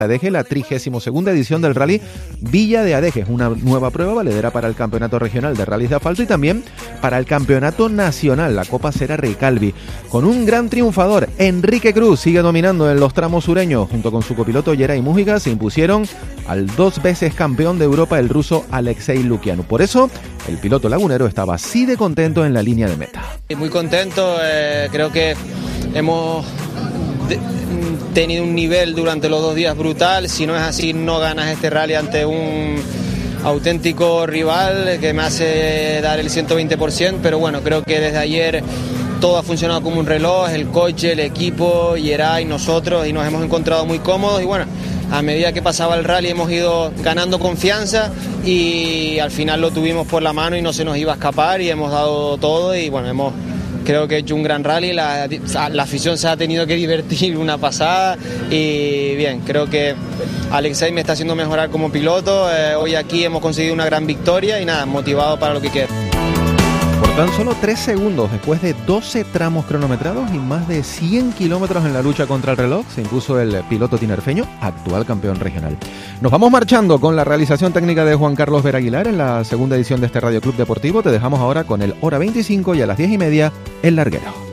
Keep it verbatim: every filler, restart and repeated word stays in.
Adeje, la trigésima segunda edición del Rally Villa de Adeje. Es una nueva prueba valedera para el Campeonato Regional de Rallys de Asfalto y también para el Campeonato Nacional, la Copa Cera Recalvi. Con un gran triunfador, Enrique Cruz sigue dominando en los tramos sureños. Junto con su copiloto Yeray Mújica se impusieron al dos veces campeón de Europa, el ruso Alexei Lukianu. Por eso, el piloto lagunero estaba así de contento en la línea de meta. Muy contento, eh, creo que hemos tenido un nivel durante los dos días brutal. Si no es así, no ganas este rally ante un auténtico rival que me hace dar el ciento veinte por ciento, pero bueno, creo que desde ayer todo ha funcionado como un reloj, el coche, el equipo, Yeray, nosotros, y nos hemos encontrado muy cómodos y bueno, a medida que pasaba el rally hemos ido ganando confianza y al final lo tuvimos por la mano y no se nos iba a escapar y hemos dado todo y bueno, hemos creo que he hecho un gran rally, la, la afición se ha tenido que divertir una pasada y bien, creo que Alexei me está haciendo mejorar como piloto, eh, hoy aquí hemos conseguido una gran victoria y nada, motivado para lo que queda. Por tan solo tres segundos, después de doce tramos cronometrados y más de cien kilómetros en la lucha contra el reloj, se impuso el piloto tinerfeño, actual campeón regional. Nos vamos marchando con la realización técnica de Juan Carlos Vera Aguilar en la segunda edición de este Radio Club Deportivo. Te dejamos ahora con el Hora veinticinco y a las diez y media, El Larguero.